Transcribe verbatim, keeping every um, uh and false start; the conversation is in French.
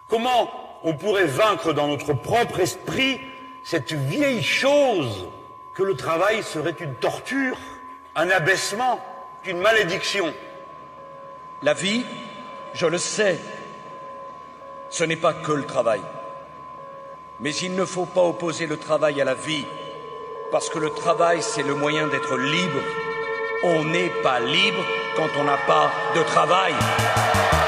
Comment on pourrait vaincre dans notre propre esprit cette vieille chose que le travail serait une torture, un abaissement, une malédiction? La vie, je le sais, ce n'est pas que le travail. Mais il ne faut pas opposer le travail à la vie, parce que le travail, c'est le moyen d'être libre. On n'est pas libre quand on n'a pas de travail.